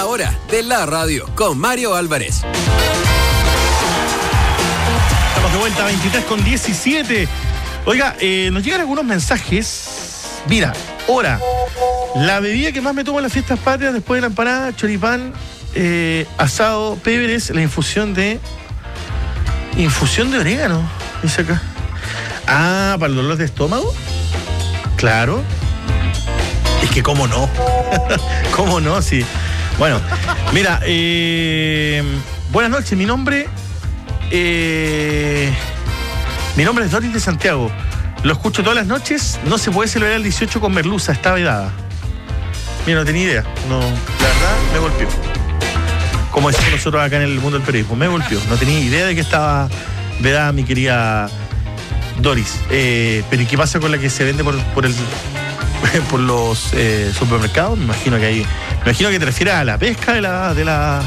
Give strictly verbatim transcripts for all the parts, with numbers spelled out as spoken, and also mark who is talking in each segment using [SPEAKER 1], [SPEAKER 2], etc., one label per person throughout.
[SPEAKER 1] La hora de la radio con Mario Álvarez.
[SPEAKER 2] Estamos de vuelta a veintitrés con diecisiete. Oiga, eh, nos llegan algunos mensajes. Mira, hora. La bebida que más me tomo en las fiestas patrias después de la empanada, choripán, eh, asado, pebres, la infusión de... Infusión de orégano, dice acá. Ah, para el dolor de estómago. Claro. Es que cómo no. Cómo no, sí. Bueno, mira, eh, buenas noches, mi nombre... Eh, mi nombre es Doris de Santiago. Lo escucho todas las noches. No se puede celebrar el dieciocho con merluza, está vedada. Mira, no tenía idea. No, la verdad, me golpeó. Como decimos nosotros acá en el mundo del periodismo, me golpeó. No tenía idea de que estaba vedada mi querida Doris. Eh, pero ¿y qué pasa con la que se vende por, por el por los eh, supermercados? Me imagino que ahí. Me imagino que te refieres a la pesca de la de la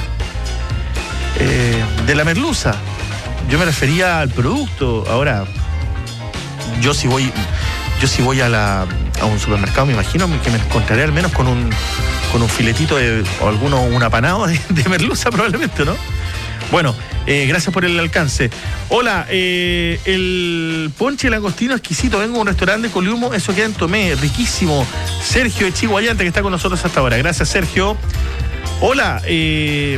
[SPEAKER 2] eh, de la merluza. Yo me refería al producto. Ahora, yo si voy, yo si voy a la a un supermercado, me imagino que me encontraré al menos con un con un filetito de, o alguno, un apanado de, de merluza probablemente, ¿no? Bueno, eh, gracias por el alcance. Hola, eh, el ponche langostino exquisito. Vengo a un restaurante de Coliumo, eso queda en Tomé, riquísimo. Sergio de Chiguayante, que está con nosotros hasta ahora. Gracias, Sergio. Hola, eh,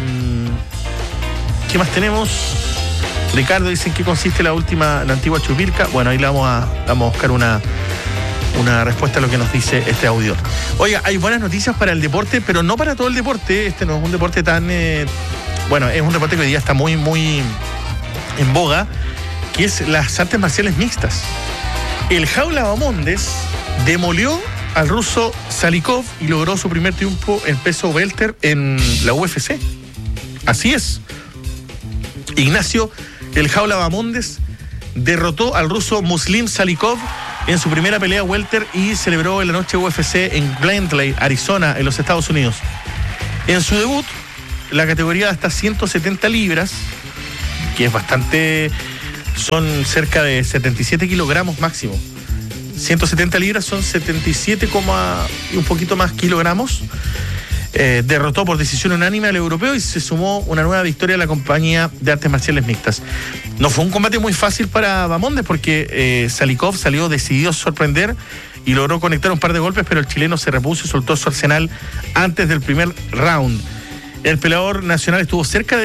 [SPEAKER 2] ¿qué más tenemos? Ricardo dice en qué consiste la última, la antigua chupirca. Bueno, ahí le vamos a, vamos a buscar una, una respuesta a lo que nos dice este audio. Oiga, hay buenas noticias para el deporte, pero no para todo el deporte. Este no es un deporte tan... Eh, bueno, es un deporte que hoy día está muy, muy en boga, que es las artes marciales mixtas. El Jaula Bamondes demolió al ruso Salikov y logró su primer triunfo en peso welter en la U F C. Así es. Ignacio El Jaula Bamondes derrotó al ruso Muslim Salikov en su primera pelea welter y celebró en la noche U F C en Glendale, Arizona, en los Estados Unidos. En su debut, la categoría hasta ciento setenta libras, que es bastante, son cerca de setenta y siete kilogramos máximo. ciento setenta libras son setenta y siete, y un poquito más kilogramos. Eh, derrotó por decisión unánime al europeo y se sumó una nueva victoria a la compañía de artes marciales mixtas. No fue un combate muy fácil para Bamondes porque eh, Salikov salió decidido a sorprender y logró conectar un par de golpes, pero el chileno se repuso y soltó su arsenal antes del primer round. El peleador nacional estuvo cerca de